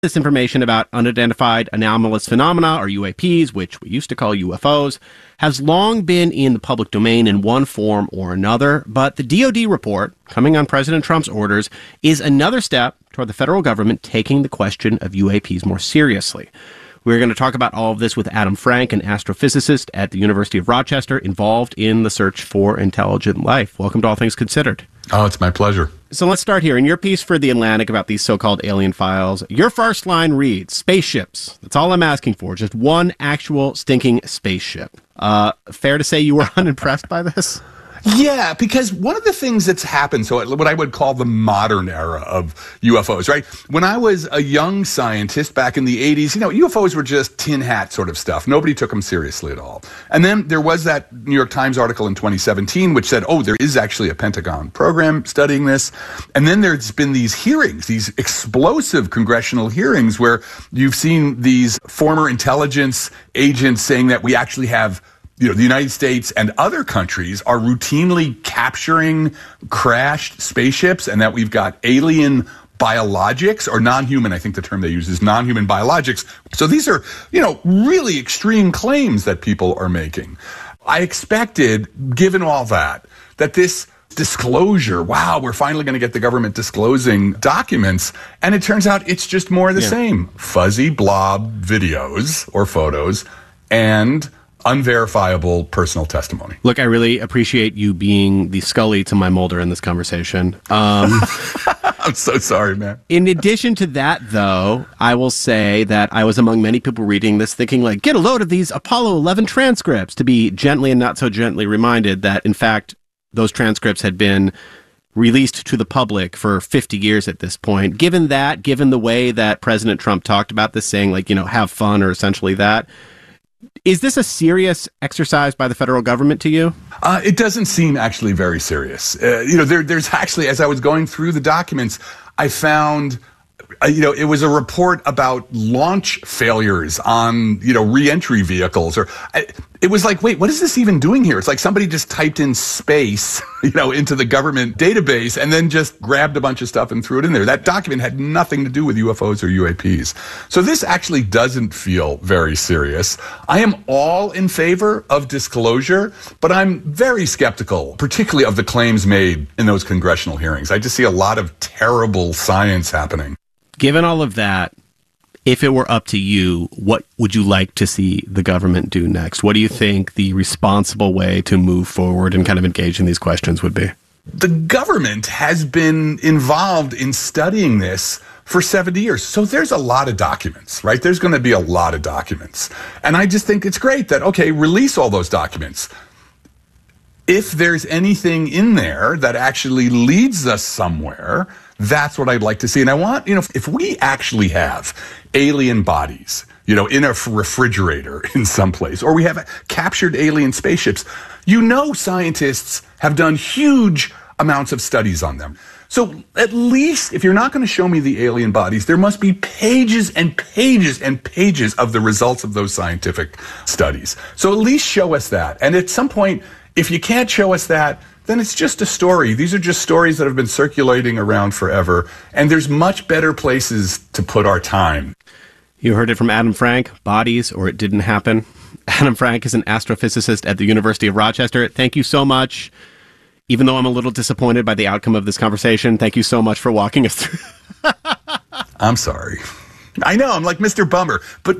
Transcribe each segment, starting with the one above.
This information about unidentified anomalous phenomena, or UAPs, which we used to call UFOs, has long been in the public domain in one form or another, but the DoD report, coming on President Trump's orders, is another step toward the federal government taking the question of UAPs more seriously. We're going to talk about all of this with Adam Frank, an astrophysicist at the University of Rochester, involved in the search for intelligent life. Welcome to All Things Considered. Oh, it's my pleasure. So let's start here. In your piece for The Atlantic about these so-called alien files, your first line reads, spaceships. That's all I'm asking for. Just one actual stinking spaceship. Fair to say you were unimpressed by this? Yeah, because one of the things that's happened, so what I would call the modern era of UFOs, right? When I was a young scientist back in the 80s, UFOs were just tin hat sort of stuff. Nobody took them seriously at all. And then there was that New York Times article in 2017 which said, there is actually a Pentagon program studying this. And then there's been these hearings, these explosive congressional hearings where you've seen these former intelligence agents saying that we actually have the United States and other countries are routinely capturing crashed spaceships and that we've got alien biologics, or non-human, I think the term they use is non-human biologics. So these are, really extreme claims that people are making. I expected, given all that this disclosure, we're finally going to get the government disclosing documents, and it turns out it's just more of the same. Fuzzy blob videos or photos and unverifiable personal testimony. Look, I really appreciate you being the Scully to my Mulder in this conversation. I'm so sorry, man. In addition to that, though, I will say that I was among many people reading this thinking, get a load of these Apollo 11 transcripts, to be gently and not so gently reminded that, in fact, those transcripts had been released to the public for 50 years at this point. Given the way that President Trump talked about this, saying, have fun, or essentially that, is this a serious exercise by the federal government to you? It doesn't seem actually very serious. There's actually, as I was going through the documents, I found, it was a report about launch failures on, re-entry vehicles. It was like, wait, what is this even doing here? It's like somebody just typed in space, into the government database and then just grabbed a bunch of stuff and threw it in there. That document had nothing to do with UFOs or UAPs. So this actually doesn't feel very serious. I am all in favor of disclosure, but I'm very skeptical, particularly of the claims made in those congressional hearings. I just see a lot of terrible science happening. Given all of that, if it were up to you, what would you like to see the government do next? What do you think the responsible way to move forward and kind of engage in these questions would be? The government has been involved in studying this for 70 years. So there's a lot of documents, right? There's going to be a lot of documents. And I just think it's great that, release all those documents. If there's anything in there that actually leads us somewhere, that's what I'd like to see. And I want, if we actually have alien bodies, in a refrigerator in some place, or we have captured alien spaceships, scientists have done huge amounts of studies on them. So at least if you're not going to show me the alien bodies, there must be pages and pages and pages of the results of those scientific studies. So at least show us that. And at some point, if you can't show us that, then it's just a story. These are just stories that have been circulating around forever, and there's much better places to put our time. You heard it from Adam Frank, Bodies or It Didn't Happen. Adam Frank is an astrophysicist at the University of Rochester. Thank you so much. Even though I'm a little disappointed by the outcome of this conversation, thank you so much for walking us through. I'm sorry. I know, I'm like Mr. Bummer, but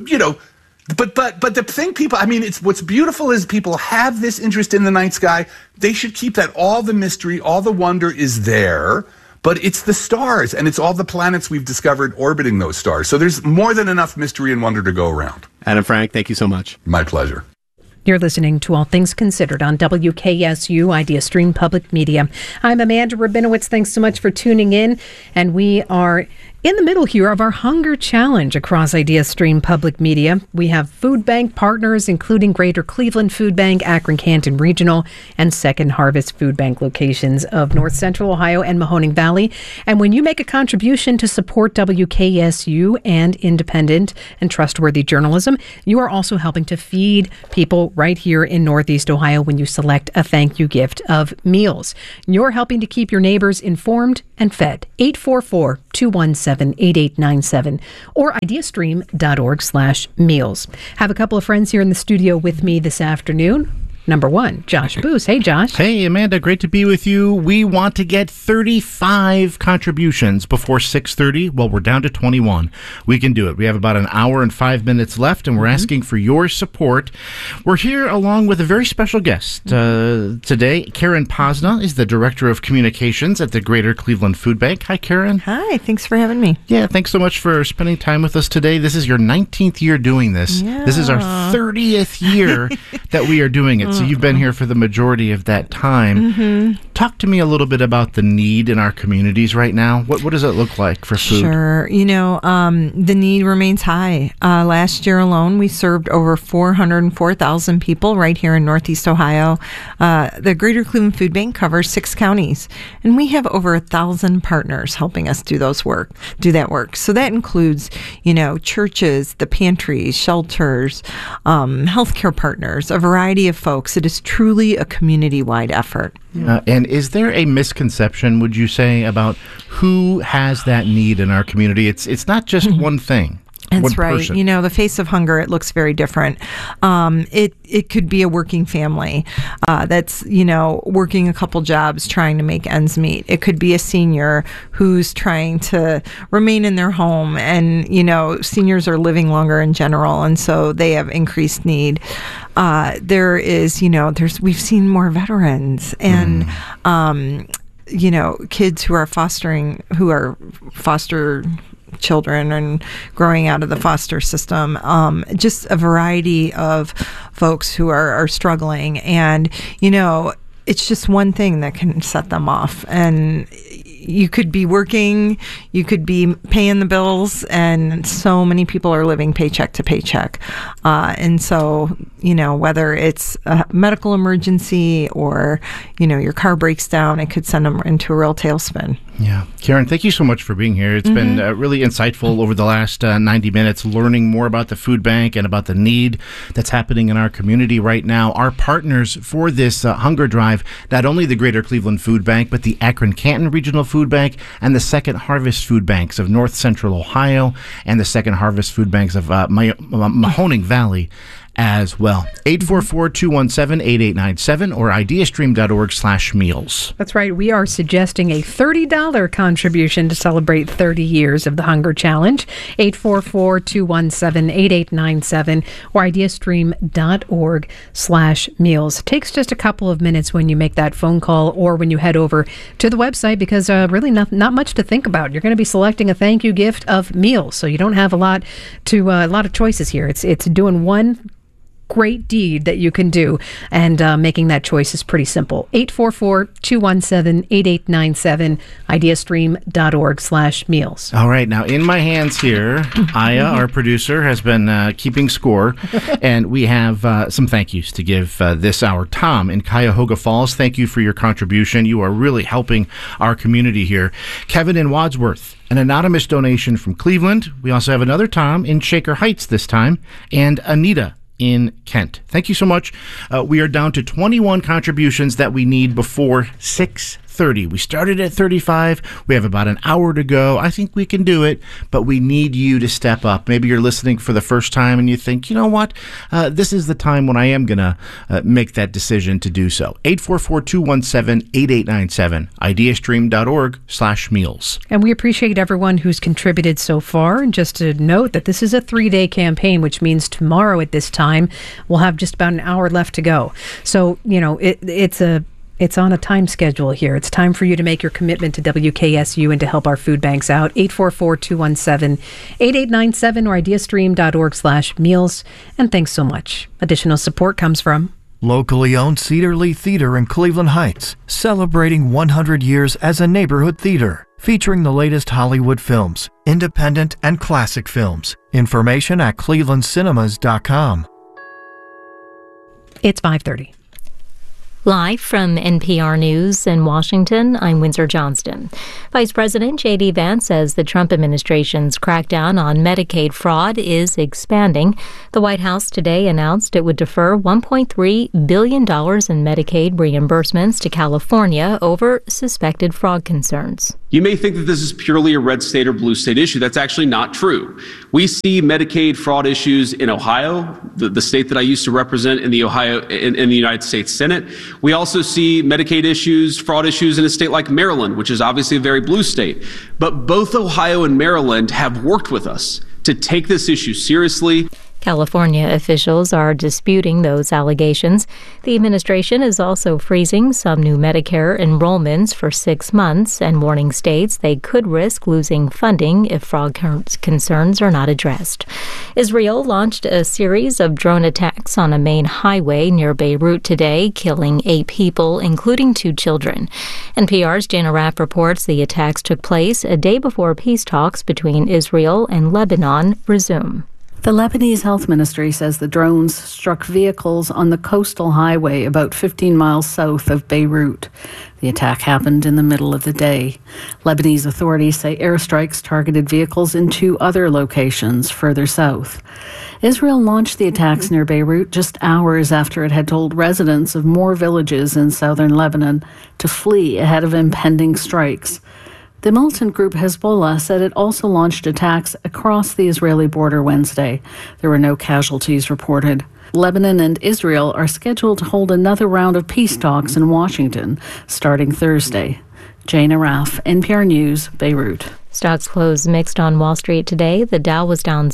But the thing it's what's beautiful is people have this interest in the night sky. They should keep that. All the mystery, all the wonder is there, but it's the stars and it's all the planets we've discovered orbiting those stars. So there's more than enough mystery and wonder to go around. Adam Frank, thank you so much. My pleasure. You're listening to All Things Considered on WKSU Idea Stream Public Media. I'm Amanda Rabinowitz. Thanks so much for tuning in. And we are in the middle here of our Hunger Challenge across Idea Stream Public Media. We have food bank partners, including Greater Cleveland Food Bank, Akron Canton Regional, and Second Harvest Food Bank locations of North Central Ohio and Mahoning Valley. And when you make a contribution to support WKSU and independent and trustworthy journalism, you are also helping to feed people right here in Northeast Ohio when you select a thank you gift of meals. You're helping to keep your neighbors informed and fed. 844-217 888-978-8897 or ideastream.org/meals. Have a couple of friends here in the studio with me this afternoon. Number one, Josh Boos. Hey, Josh. Hey, Amanda. Great to be with you. We want to get 35 contributions before 6:30. Well, we're down to 21. We can do it. We have about an hour and 5 minutes left, and we're asking for your support. We're here along with a very special guest today. Karen Posna is the Director of Communications at the Greater Cleveland Food Bank. Hi, Karen. Hi. Thanks for having me. Yeah, thanks so much for spending time with us today. This is your 19th year doing this. Yeah. This is our 30th year that we are doing it. So you've been here for the majority of that time. Mm-hmm. Talk to me a little bit about the need in our communities right now. What does it look like for food? Sure. The need remains high. Last year alone, we served over 404,000 people right here in Northeast Ohio. The Greater Cleveland Food Bank covers 6 counties, and we have over 1,000 partners helping us do that work. So that includes, churches, the pantries, shelters, healthcare partners, a variety of folks. It is truly a community-wide effort. And is there a misconception, would you say, about who has that need in our community? It's not just one thing. That's right. The face of hunger, it looks very different. It could be a working family that's, working a couple jobs trying to make ends meet. It could be a senior who's trying to remain in their home. And, seniors are living longer in general, and so they have increased need. There is, we've seen more veterans and, kids who are foster children and growing out of the foster system, just a variety of folks who are struggling. And, it's just one thing that can set them off. And you could be working, you could be paying the bills, and so many people are living paycheck to paycheck. And so, whether it's a medical emergency or, your car breaks down, it could send them into a real tailspin. Yeah. Karen, thank you so much for being here. It's been really insightful over the last 90 minutes, learning more about the food bank and about the need that's happening in our community right now. Our partners for this hunger drive, not only the Greater Cleveland Food Bank, but the Akron-Canton Regional Food Bank and the Second Harvest Food Banks of North Central Ohio and the Second Harvest Food Banks of Mahoning Valley as well. 844-217-8897 or ideastream.org/meals. That's right. We are suggesting a $30 contribution to celebrate 30 years of the Hunger Challenge. 844-217-8897 or ideastream.org/meals. It takes just a couple of minutes when you make that phone call or when you head over to the website because really not much to think about. You're going to be selecting a thank you gift of meals, so you don't have a lot of choices here. It's doing one great deed that you can do, and making that choice is pretty simple. 844-217-8897, ideastream.org/meals. All right, now in my hands here, Aya, our producer, has been keeping score, and we have some thank yous to give this hour. Tom in Cuyahoga Falls, thank you for your contribution. You are really helping our community here. Kevin in Wadsworth, an anonymous donation from Cleveland. We also have another Tom in Shaker Heights this time, and Anita in Kent. Thank you so much. We are down to 21 contributions that we need before 6:30. We started at 35. We have about an hour to go. I think we can do it, but we need you to step up. Maybe you're listening for the first time and you think, you know what? This is the time when I am going to make that decision to do so. 844-217-8897, ideastream.org/meals. And we appreciate everyone who's contributed so far. And just to note that this is a 3-day campaign, which means tomorrow at this time, we'll have just about an hour left to go. So, it's on a time schedule here. It's time for you to make your commitment to WKSU and to help our food banks out. 844-217-8897 or ideastream.org/meals. And thanks so much. Additional support comes from locally owned Cedar Lee Theater in Cleveland Heights, celebrating 100 years as a neighborhood theater, featuring the latest Hollywood films, independent and classic films. Information at clevelandcinemas.com. It's 5:30. Live from NPR News in Washington, I'm Windsor Johnston. Vice President J.D. Vance says the Trump administration's crackdown on Medicaid fraud is expanding. The White House today announced it would defer $1.3 billion in Medicaid reimbursements to California over suspected fraud concerns. You may think that this is purely a red state or blue state issue. That's actually not true. We see Medicaid fraud issues in Ohio, the state that I used to represent in the United States Senate. We also see Medicaid issues, fraud issues in a state like Maryland, which is obviously a very blue state. But both Ohio and Maryland have worked with us to take this issue seriously. California officials are disputing those allegations. The administration is also freezing some new Medicare enrollments for 6 months and warning states they could risk losing funding if fraud concerns are not addressed. Israel launched a series of drone attacks on a main highway near Beirut today, killing 8 people, including 2 children. NPR's Jana Raff reports the attacks took place a day before peace talks between Israel and Lebanon resume. The Lebanese Health Ministry says the drones struck vehicles on the coastal highway about 15 miles south of Beirut. The attack happened in the middle of the day. Lebanese authorities say airstrikes targeted vehicles in 2 other locations further south. Israel launched the attacks near Beirut just hours after it had told residents of more villages in southern Lebanon to flee ahead of impending strikes. The militant group Hezbollah said it also launched attacks across the Israeli border Wednesday. There were no casualties reported. Lebanon and Israel are scheduled to hold another round of peace talks in Washington starting Thursday. Jana Raff, NPR News, Beirut. Stocks closed mixed on Wall Street today. The Dow was down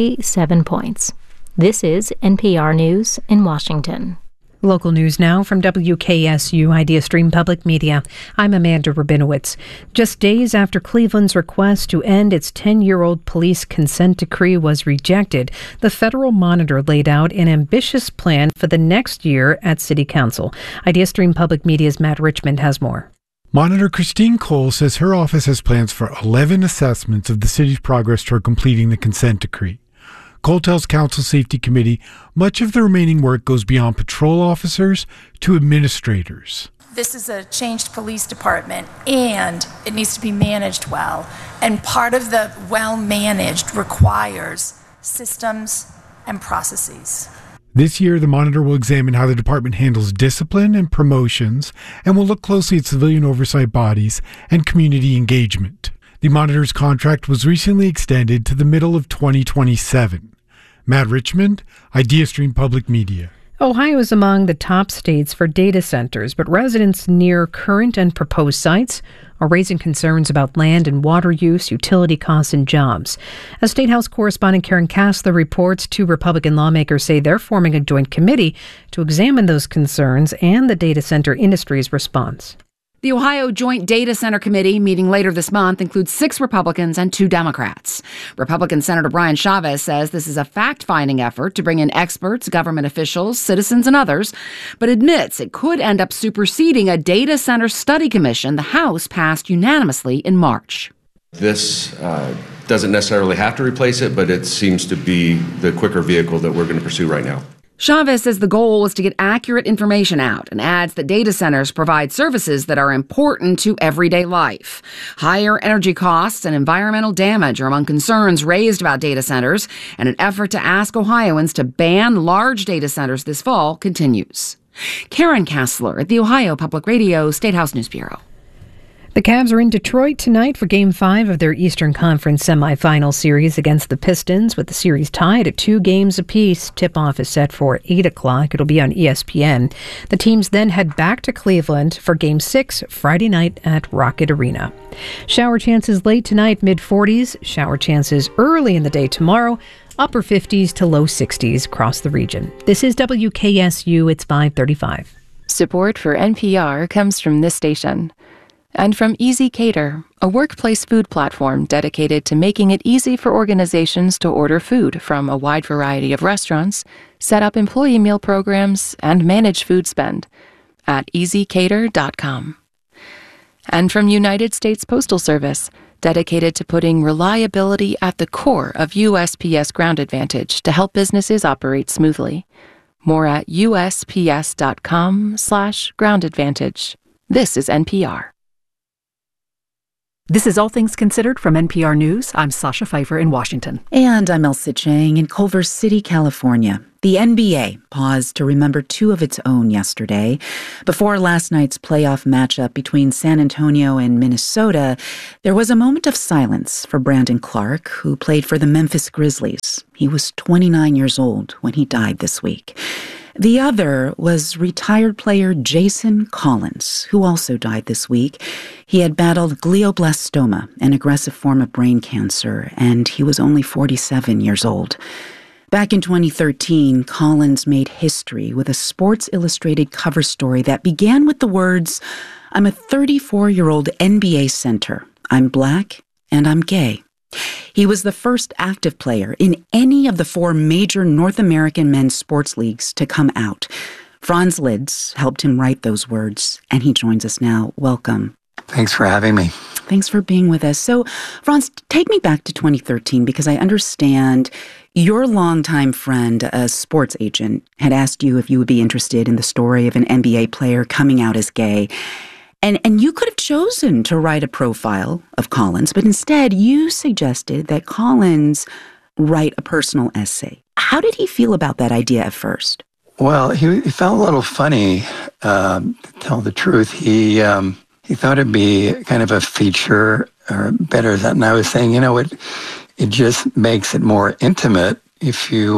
67 points. This is NPR News in Washington. Local news now from WKSU Idea Stream Public Media. I'm Amanda Rabinowitz. Just days after Cleveland's request to end its 10-year-old police consent decree was rejected, the Federal Monitor laid out an ambitious plan for the next year at City Council. Idea Stream Public Media's Matt Richmond has more. Monitor Christine Cole says her office has plans for 11 assessments of the city's progress toward completing the consent decree. Cole tells Council Safety Committee much of the remaining work goes beyond patrol officers to administrators. This is a changed police department, and it needs to be managed well. And part of the well-managed requires systems and processes. This year, the Monitor will examine how the department handles discipline and promotions, and will look closely at civilian oversight bodies and community engagement. The Monitor's contract was recently extended to the middle of 2027. Matt Richmond, Idea Stream Public Media. Ohio is among the top states for data centers, but residents near current and proposed sites are raising concerns about land and water use, utility costs, and jobs. As State House correspondent Karen Kassler reports, 2 Republican lawmakers say they're forming a joint committee to examine those concerns and the data center industry's response. The Ohio Joint Data Center Committee, meeting later this month, includes 6 Republicans and 2 Democrats. Republican Senator Brian Chavez says this is a fact-finding effort to bring in experts, government officials, citizens, and others, but admits it could end up superseding a data center study commission the House passed unanimously in March. This doesn't necessarily have to replace it, but it seems to be the quicker vehicle that we're going to pursue right now. Chavez says the goal was to get accurate information out and adds that data centers provide services that are important to everyday life. Higher energy costs and environmental damage are among concerns raised about data centers, and an effort to ask Ohioans to ban large data centers this fall continues. Karen Kassler at the Ohio Public Radio State House News Bureau. The Cavs are in Detroit tonight for Game 5 of their Eastern Conference semifinal series against the Pistons, with the series tied at 2 games apiece. Tip-off is set for 8 o'clock. It'll be on ESPN. The teams then head back to Cleveland for Game 6 Friday night at Rocket Arena. Shower chances late tonight, mid-40s. Shower chances early in the day tomorrow, upper 50s to low 60s across the region. This is WKSU. It's 5:35. Support for NPR comes from this station. And from Easy Cater, a workplace food platform dedicated to making it easy for organizations to order food from a wide variety of restaurants, set up employee meal programs, and manage food spend at easycater.com. And from United States Postal Service, dedicated to putting reliability at the core of USPS Ground Advantage to help businesses operate smoothly. More at usps.com/groundadvantage. This is NPR. This is All Things Considered from NPR News. I'm Sasha Pfeiffer in Washington. And I'm Elsa Chang in Culver City, California. The NBA paused to remember two of its own yesterday. Before last night's playoff matchup between San Antonio and Minnesota, there was a moment of silence for Brandon Clark, who played for the Memphis Grizzlies. He was 29 years old when he died this week. The other was retired player Jason Collins, who also died this week. He had battled glioblastoma, an aggressive form of brain cancer, and he was only 47 years old. Back in 2013, Collins made history with a Sports Illustrated cover story that began with the words, "I'm a 34-year-old NBA center. I'm black and I'm gay." He was the first active player in any of the four major North American men's sports leagues to come out. Franz Lids helped him write those words, and he joins us now. Welcome. Thanks for having me. Thanks for being with us. So, Franz, take me back to 2013, because I understand your longtime friend, a sports agent, had asked you if you would be interested in the story of an NBA player coming out as gay. And you could have chosen to write a profile of Collins, but instead you suggested that Collins write a personal essay. How did he feel about that idea at first? Well, he felt a little funny, to tell the truth. He thought it'd be kind of a feature or better than I was saying, it just makes it more intimate if you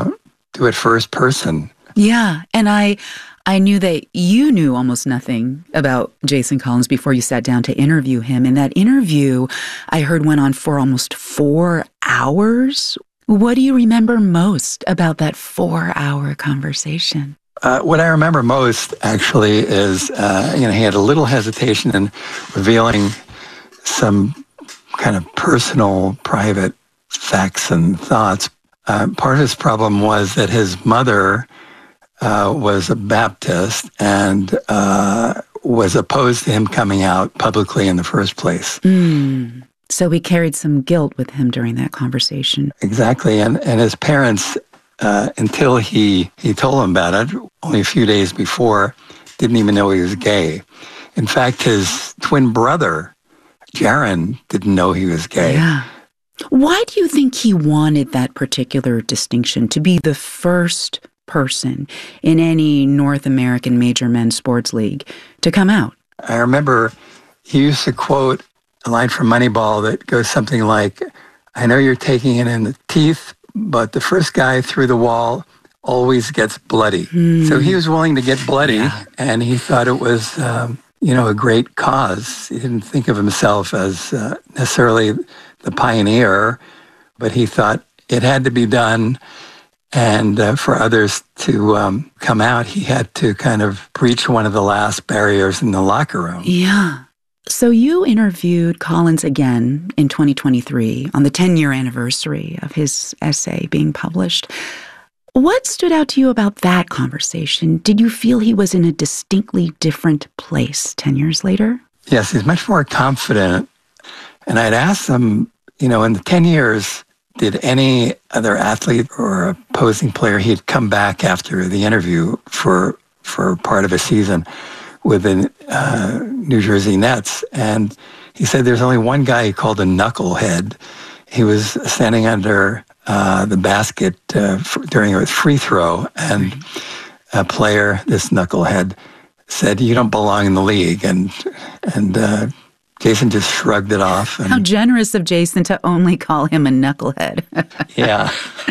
do it first person. Yeah, and I knew that you knew almost nothing about Jason Collins before you sat down to interview him. And that interview, I heard, went on for almost 4 hours. What do you remember most about that 4-hour conversation? What I remember most, actually, is, he had a little hesitation in revealing some kind of personal, private facts and thoughts. Part of his problem was that his mother was a Baptist and was opposed to him coming out publicly in the first place. So he carried some guilt with him during that conversation. Exactly. And his parents, until he told them about it, only a few days before, didn't even know he was gay. In fact, his twin brother, Jaron, didn't know he was gay. Yeah. Why do you think he wanted that particular distinction, to be the first person in any North American major men's sports league to come out? I remember he used to quote a line from Moneyball that goes something like, "I know you're taking it in the teeth, but the first guy through the wall always gets bloody." So he was willing to get bloody, and he thought it was, a great cause. He didn't think of himself as necessarily the pioneer, but he thought it had to be done. And for others to come out, he had to kind of breach one of the last barriers in the locker room. Yeah. So you interviewed Collins again in 2023 on the 10-year anniversary of his essay being published. What stood out to you about that conversation? Did you feel he was in a distinctly different place 10 years later? Yes, he's much more confident. And I'd asked him, in the 10 years, did any other athlete or opposing player, he'd come back after the interview for part of a season with the New Jersey Nets. And he said there's only one guy he called a knucklehead. He was standing under the basket during a free throw, and a player, this knucklehead, said, "You don't belong in the league." And Jason just shrugged it off. And, how generous of Jason to only call him a knucklehead. Yeah,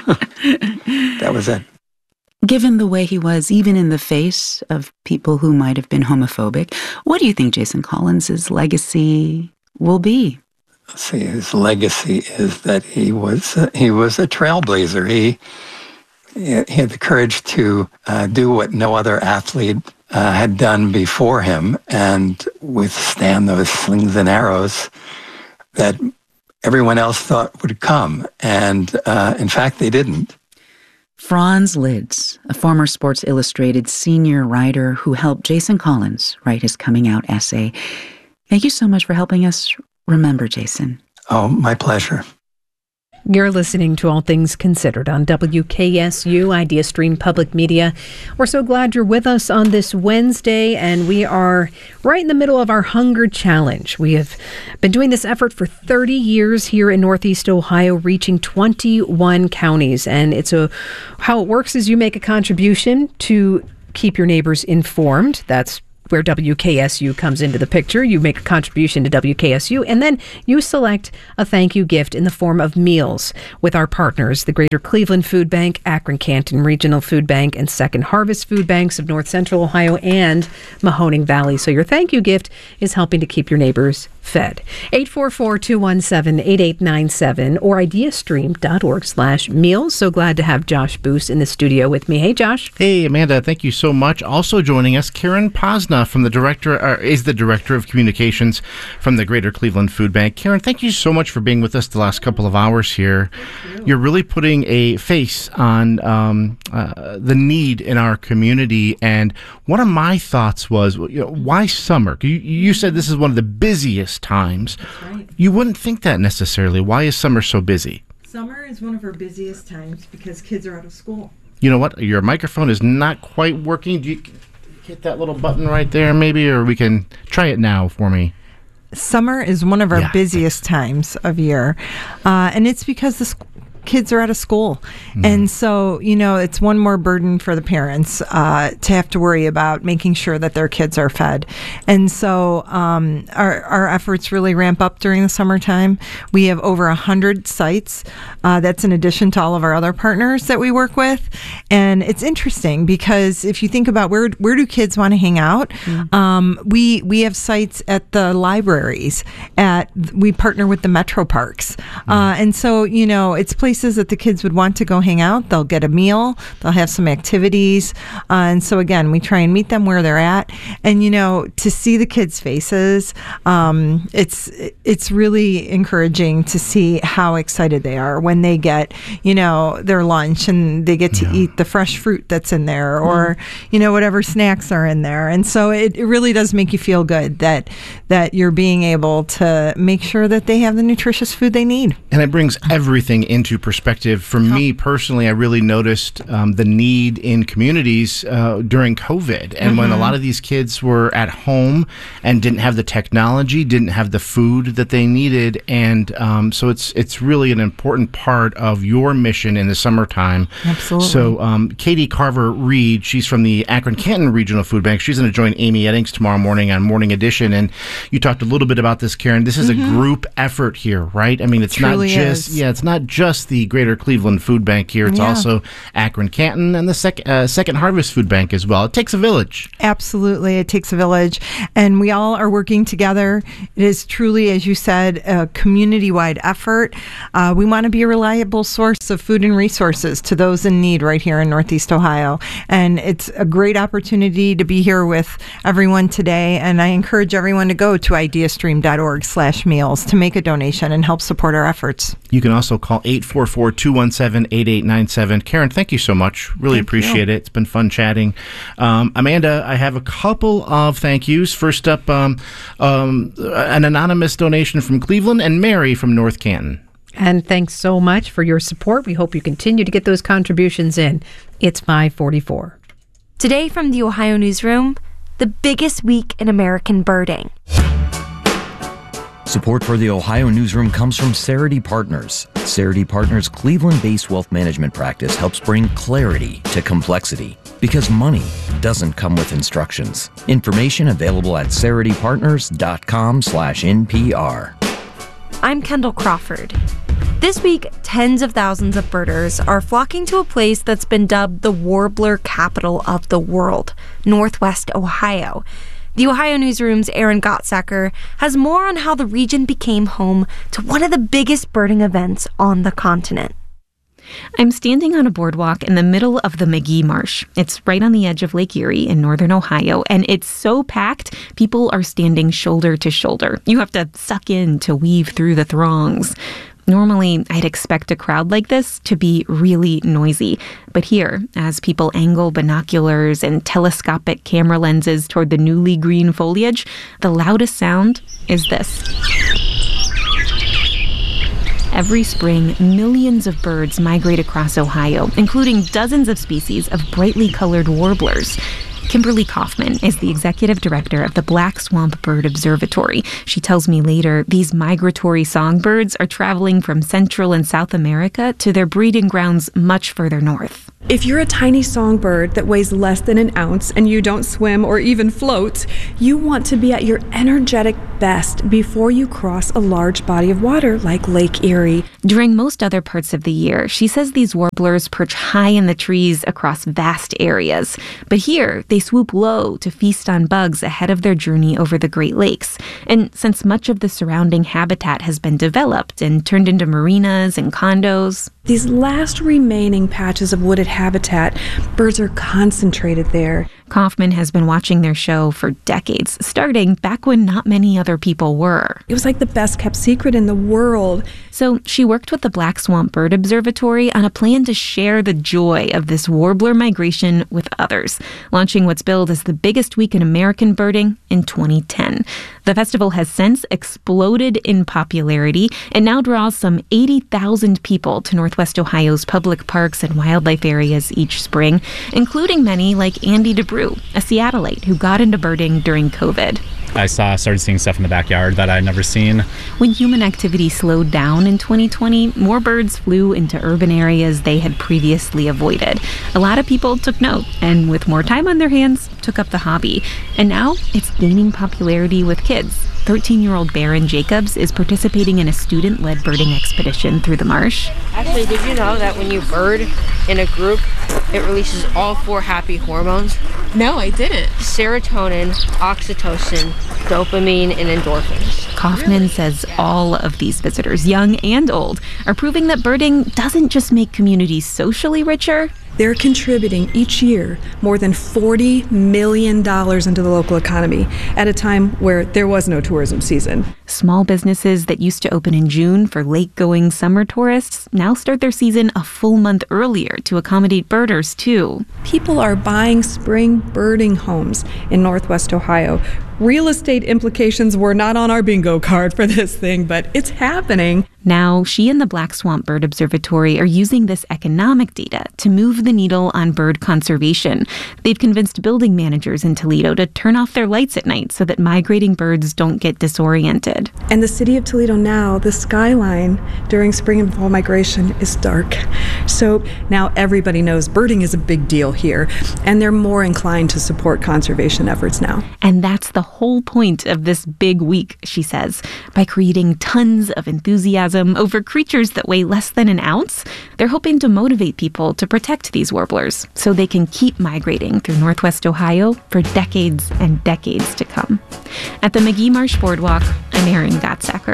that was it. Given the way he was, even in the face of people who might have been homophobic, what do you think Jason Collins' legacy will be? Let's see, his legacy is that he was a trailblazer. He had the courage to do what no other athlete had done before him and withstand those slings and arrows that everyone else thought would come. And in fact, they didn't. Franz Lids, a former Sports Illustrated senior writer who helped Jason Collins write his coming out essay. Thank you so much for helping us remember Jason. Oh, my pleasure. You're listening to All Things Considered on WKSU, Idea Stream Public Media. We're so glad you're with us on this Wednesday, and we are right in the middle of our Hunger Challenge. We have been doing this effort for 30 years here in Northeast Ohio, reaching 21 counties. And how it works is you make a contribution to keep your neighbors informed. That's where WKSU comes into the picture. You make a contribution to WKSU, and then you select a thank you gift in the form of meals with our partners, the Greater Cleveland Food Bank, Akron Canton Regional Food Bank, and Second Harvest Food Banks of North Central Ohio and Mahoning Valley. So your thank you gift is helping to keep your neighbors fed. 844-217-8897 or ideastream.org/meals. So glad to have Josh Boos in the studio with me. Hey, Josh. Hey, Amanda. Thank you so much. Also joining us, Karen Posna from the director of communications from the Greater Cleveland Food Bank. Karen, thank you so much for being with us the last couple of hours here. You're really putting a face on the need in our community. And one of my thoughts was, why summer? You said this is one of the busiest times. Right. You wouldn't think that necessarily. Why is summer so busy? Summer is one of our busiest times because kids are out of school. You know what? Your microphone is not quite working. Do you hit that little button right there maybe, or we can try it now for me? Summer is one of our busiest times of year, and it's because the kids are out of school. And so, it's one more burden for the parents to have to worry about making sure that their kids are fed. And so our efforts really ramp up during the summertime. We have over 100 sites. That's in addition to all of our other partners that we work with. And it's interesting because if you think about where do kids want to hang out, we have sites at the libraries. We partner with the Metro Parks. And so, it's places that the kids would want to go hang out. They'll get a meal. They'll have some activities. And so, again, we try and meet them where they're at. And, to see the kids' faces, it's really encouraging to see how excited they are when they get, their lunch and they get to eat the fresh fruit that's in there or, whatever snacks are in there. And so it really does make you feel good that you're being able to make sure that they have the nutritious food they need. And it brings everything into perspective. For me personally, I really noticed the need in communities during COVID. And when a lot of these kids were at home and didn't have the technology, didn't have the food that they needed. And so it's really an important part of your mission in the summertime. Absolutely. So Katie Carver-Reed, she's from the Akron Canton Regional Food Bank. She's going to join Amy Eddings tomorrow morning on Morning Edition. And you talked a little bit about this, Karen. This is a group effort here, right? I mean, it's not just the Greater Cleveland Food Bank here. It's also Akron Canton and the Second Harvest Food Bank as well. It takes a village. Absolutely. It takes a village. And we all are working together. It is truly, as you said, a community-wide effort. We want to be a reliable source of food and resources to those in need right here in Northeast Ohio. And it's a great opportunity to be here with everyone today. And I encourage everyone to go to ideastream.org/meals to make a donation and help support our efforts. You can also call 844-217-8897. Karen, thank you so much. Really appreciate it. It's been fun chatting. Amanda, I have a couple of thank yous. First up, an anonymous donation from Cleveland and Mary from North Canton. And thanks so much for your support. We hope you continue to get those contributions in. It's 5:44. Today from the Ohio Newsroom, the biggest week in American birding. Support for the Ohio Newsroom comes from Cerity Partners. Cerity Partners' Cleveland-based wealth management practice helps bring clarity to complexity because money doesn't come with instructions. Information available at ceritypartners.com/NPR. I'm Kendall Crawford. This week, tens of thousands of birders are flocking to a place that's been dubbed the warbler capital of the world, Northwest Ohio. The Ohio Newsroom's Erin Gottsacker has more on how the region became home to one of the biggest birding events on the continent. I'm standing on a boardwalk in the middle of the McGee Marsh. It's right on the edge of Lake Erie in northern Ohio, and it's so packed, people are standing shoulder to shoulder. You have to suck in to weave through the throngs. Normally, I'd expect a crowd like this to be really noisy. But here, as people angle binoculars and telescopic camera lenses toward the newly green foliage, the loudest sound is this. Every spring, millions of birds migrate across Ohio, including dozens of species of brightly colored warblers. Kimberly Kaufman is the executive director of the Black Swamp Bird Observatory. She tells me later these migratory songbirds are traveling from Central and South America to their breeding grounds much further north. If you're a tiny songbird that weighs less than an ounce and you don't swim or even float, you want to be at your energetic best before you cross a large body of water like Lake Erie. During most other parts of the year, she says these warblers perch high in the trees across vast areas. But here, they swoop low to feast on bugs ahead of their journey over the Great Lakes. And since much of the surrounding habitat has been developed and turned into marinas and condos, these last remaining patches of wooded habitat, birds are concentrated there. Kaufman has been watching their show for decades, starting back when not many other people were. It was like the best kept secret in the world. So she worked with the Black Swamp Bird Observatory on a plan to share the joy of this warbler migration with others, launching what's billed as the biggest week in American birding in 2010. The festival has since exploded in popularity and now draws some 80,000 people to Northwest Ohio's public parks and wildlife areas each spring, including many like Andy DeBrew, a Seattleite who got into birding during COVID. I started seeing stuff in the backyard that I'd never seen. When human activity slowed down in 2020, more birds flew into urban areas they had previously avoided. A lot of people took note, and with more time on their hands, took up the hobby. And now it's gaining popularity with kids. 13-year-old Baron Jacobs is participating in a student-led birding expedition through the marsh. Actually, did you know that when you bird in a group, it releases all 4 happy hormones? No, I didn't. Serotonin, oxytocin, dopamine, and endorphins. Kaufman says all of these visitors, young and old, are proving that birding doesn't just make communities socially richer. They're contributing each year more than $40 million into the local economy at a time where there was no tourism season. Small businesses that used to open in June for lake-going summer tourists now start their season a full month earlier to accommodate birders, too. People are buying spring birding homes in Northwest Ohio. Real estate implications were not on our bingo card for this thing, but it's happening. Now, she and the Black Swamp Bird Observatory are using this economic data to move the needle on bird conservation. They've convinced building managers in Toledo to turn off their lights at night so that migrating birds don't get disoriented. And the city of Toledo now, the skyline during spring and fall migration is dark. So now everybody knows birding is a big deal here, and they're more inclined to support conservation efforts now. And that's the whole point of this big week, she says. By creating tons of enthusiasm over creatures that weigh less than an ounce, they're hoping to motivate people to protect these warblers so they can keep migrating through Northwest Ohio for decades and decades to come. At the Magee Marsh Boardwalk, I'm Erin Gottsacker.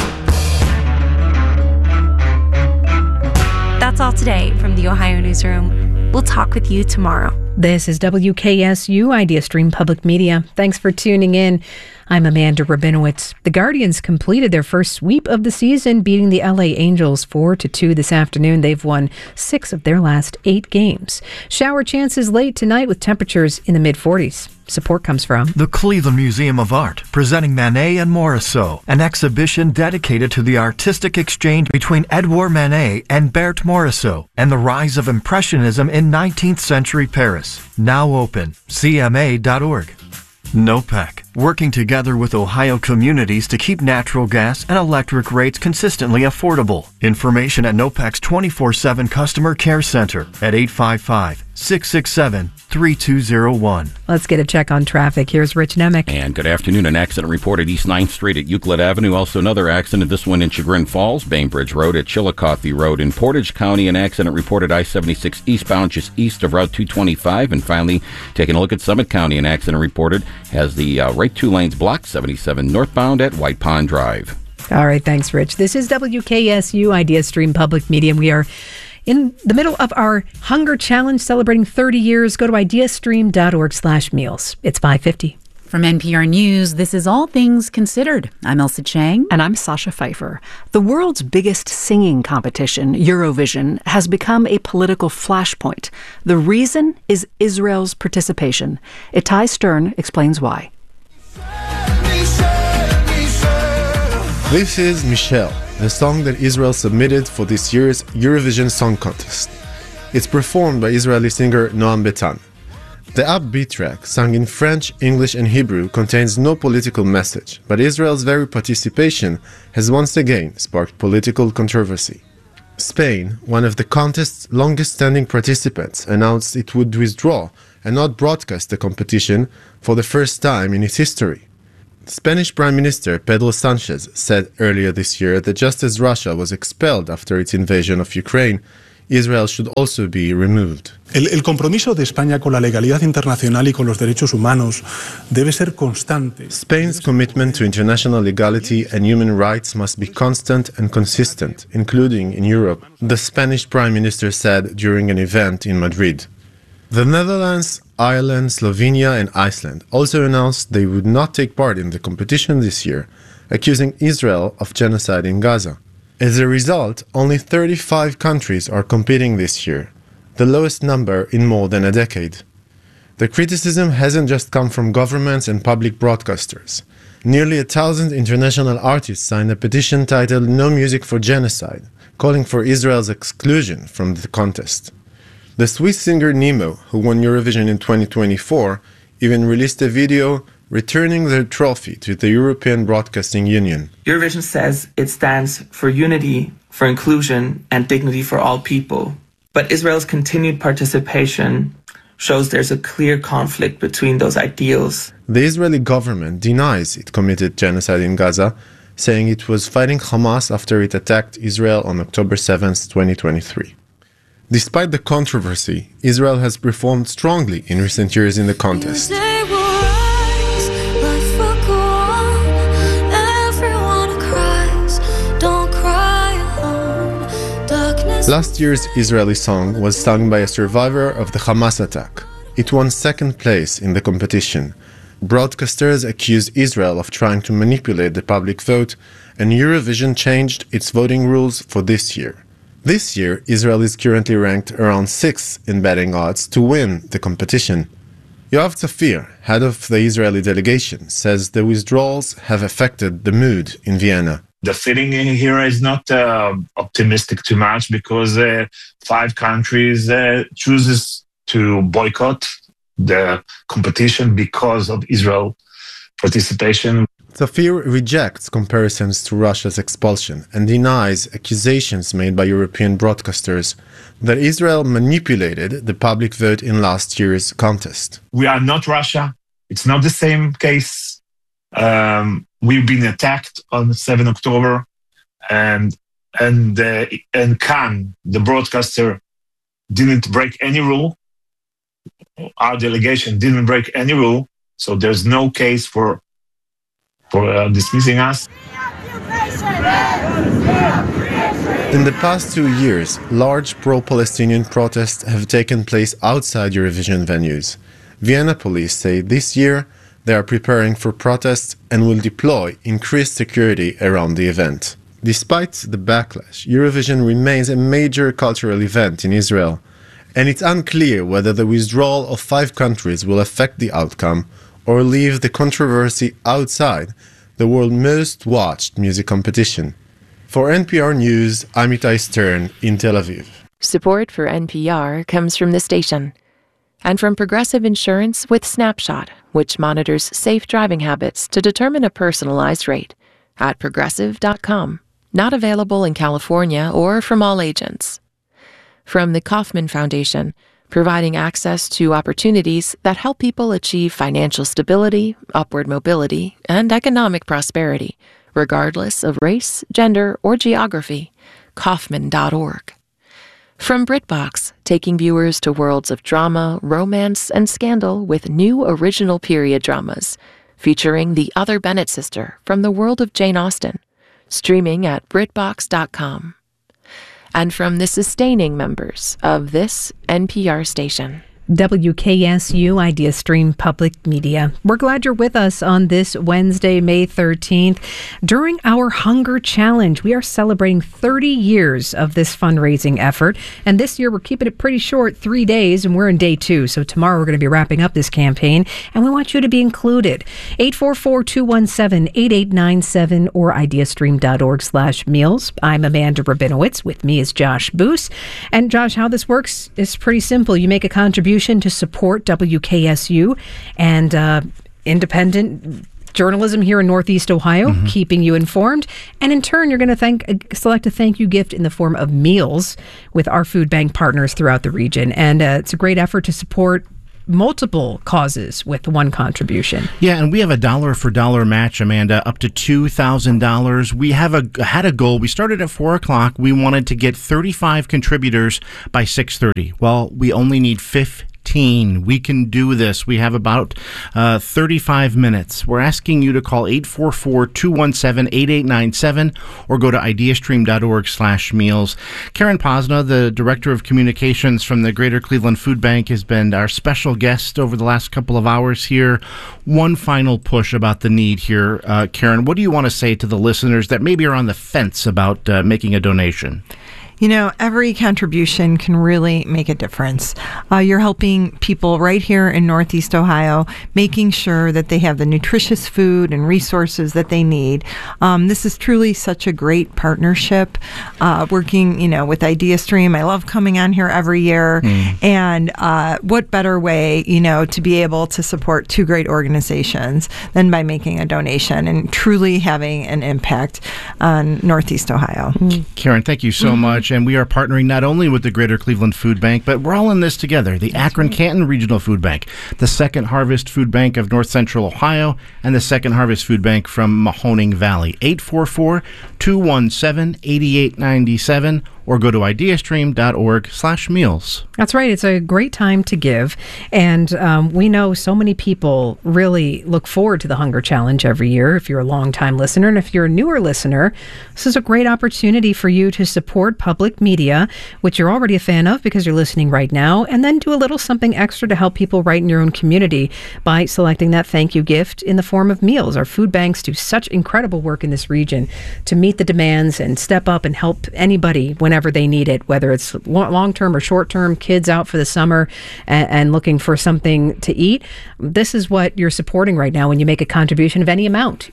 That's all today from the Ohio Newsroom. We'll talk with you tomorrow. This is WKSU Idea Stream Public Media. Thanks for tuning in. I'm Amanda Rabinowitz. The Guardians completed their first sweep of the season, beating the LA Angels 4-2 this afternoon. They've won 6 of their last 8 games. Shower chances late tonight with temperatures in the mid-40s. Support comes from the Cleveland Museum of Art, presenting Manet and Morisot, an exhibition dedicated to the artistic exchange between Edouard Manet and Berthe Morisot, and the rise of Impressionism in 19th century Paris. Now open. CMA.org. NOPEC, working together with Ohio communities to keep natural gas and electric rates consistently affordable. Information at NOPEC's 24/7 Customer Care Center at 855-667-3201. Let's get a check on traffic. Here's Rich Nemec. And good afternoon. An accident reported East 9th Street at Euclid Avenue. Also another accident, this one in Chagrin Falls, Bainbridge Road at Chillicothe Road. In Portage County, an accident reported I-76 eastbound just east of Route 225. And finally, taking a look at Summit County, an accident reported has the right 2 lanes blocked, 77 northbound at White Pond Drive. All right, thanks, Rich. This is WKSU Idea Stream Public Media. We are in the middle of our Hunger Challenge celebrating 30 years. Go to ideastream.org/meals. It's 5:50. From NPR News, this is All Things Considered. I'm Elsa Chang. And I'm Sasha Pfeiffer. The world's biggest singing competition, Eurovision, has become a political flashpoint. The reason is Israel's participation. Itai Stern explains why. This is Michelle, the song that Israel submitted for this year's Eurovision Song Contest. It's performed by Israeli singer Noam Betan. The upbeat track, sung in French, English and Hebrew, contains no political message, but Israel's very participation has once again sparked political controversy. Spain, one of the contest's longest-standing participants, announced it would withdraw and not broadcast the competition for the first time in its history. Spanish Prime Minister Pedro Sánchez said earlier this year that just as Russia was expelled after its invasion of Ukraine, Israel should also be removed. El compromiso de España con la legalidad internacional y con los derechos humanos debe ser constante. Spain's commitment to international legality and human rights must be constant and consistent, including in Europe, the Spanish Prime Minister said during an event in Madrid. The Netherlands, Ireland, Slovenia and Iceland also announced they would not take part in the competition this year, accusing Israel of genocide in Gaza. As a result, only 35 countries are competing this year, the lowest number in more than a decade. The criticism hasn't just come from governments and public broadcasters. Nearly 1,000 international artists signed a petition titled No Music for Genocide, calling for Israel's exclusion from the contest. The Swiss singer Nemo, who won Eurovision in 2024, even released a video returning their trophy to the European Broadcasting Union. Eurovision says it stands for unity, for inclusion, and dignity for all people. But Israel's continued participation shows there's a clear conflict between those ideals. The Israeli government denies it committed genocide in Gaza, saying it was fighting Hamas after it attacked Israel on October 7, 2023. Despite the controversy, Israel has performed strongly in recent years in the contest. Last year's Israeli song was sung by a survivor of the Hamas attack. It won second place in the competition. Broadcasters accused Israel of trying to manipulate the public vote, and Eurovision changed its voting rules for this year. This year, Israel is currently ranked around 6th in betting odds to win the competition. Yoav Zafir, head of the Israeli delegation, says the withdrawals have affected the mood in Vienna. The feeling in here is not optimistic too much because 5 countries chooses to boycott the competition because of Israel participation. Zafir rejects comparisons to Russia's expulsion and denies accusations made by European broadcasters that Israel manipulated the public vote in last year's contest. We are not Russia. It's not the same case. We've been attacked on 7 October, and Khan, the broadcaster, didn't break any rule. Our delegation didn't break any rule, so there's no case for dismissing us. In the past 2 years, large pro-Palestinian protests have taken place outside Eurovision venues. Vienna police say this year they are preparing for protests and will deploy increased security around the event. Despite the backlash, Eurovision remains a major cultural event in Israel, and it's unclear whether the withdrawal of 5 countries will affect the outcome or leave the controversy outside the world's most watched music competition. For NPR News, I'm Itai Stern in Tel Aviv. Support for NPR comes from the station and from Progressive Insurance with Snapshot, which monitors safe driving habits to determine a personalized rate at progressive.com. Not available in California or from all agents. From the Kauffman Foundation, providing access to opportunities that help people achieve financial stability, upward mobility, and economic prosperity, regardless of race, gender, or geography. Kauffman.org. From BritBox, taking viewers to worlds of drama, romance, and scandal with new original period dramas, featuring the other Bennett sister from the world of Jane Austen, streaming at BritBox.com. And from the sustaining members of this NPR station. WKSU Idea Stream Public Media. We're glad you're with us on this Wednesday, May 13th. During our Hunger Challenge, we are celebrating 30 years of this fundraising effort. And this year, we're keeping it pretty short, 3 days, and we're in day 2. So tomorrow, we're going to be wrapping up this campaign, and we want you to be included. 844-217-8897 or ideastream.org/meals. I'm Amanda Rabinowitz. With me is Josh Boos. And Josh, how this works is pretty simple. You make a contribution to support WKSU and independent journalism here in Northeast Ohio, keeping you informed. And in turn, you're going to select a thank you gift in the form of meals with our food bank partners throughout the region. And it's a great effort to support multiple causes with one contribution. Yeah, and we have a dollar-for-dollar match, Amanda, up to $2,000. We had a goal. We started at 4 o'clock. We wanted to get 35 contributors by 6:30. Well, we only need 15. We can do this. We have about 35 minutes. We're asking you to call 844-217-8897 or go to ideastream.org/meals. Karen Posna, the Director of Communications from the Greater Cleveland Food Bank, has been our special guest over the last couple of hours here. One final push about the need here. Karen, what do you want to say to the listeners that maybe are on the fence about making a donation? You know, every contribution can really make a difference. You're helping people right here in Northeast Ohio, making sure that they have the nutritious food and resources that they need. This is truly such a great partnership, working, with IdeaStream. I love coming on here every year. And what better way, to be able to support two great organizations than by making a donation and truly having an impact on Northeast Ohio. Karen, thank you so much. And we are partnering not only with the Greater Cleveland Food Bank, but we're all in this together. The Akron-Canton Regional Food Bank, the Second Harvest Food Bank of North Central Ohio, and the Second Harvest Food Bank from Mahoning Valley. 844-217-8897 or go to ideastream.org/meals. That's right. It's a great time to give. And we know so many people really look forward to the Hunger Challenge every year. If you're a longtime listener, and if you're a newer listener, this is a great opportunity for you to support public media, which you're already a fan of because you're listening right now, and then do a little something extra to help people right in your own community by selecting that thank you gift in the form of meals. Our food banks do such incredible work in this region to meet the demands and step up and help anybody whenever they need it, whether it's long-term or short-term, kids out for the summer and looking for something to eat. This is what you're supporting right now when you make a contribution of any amount.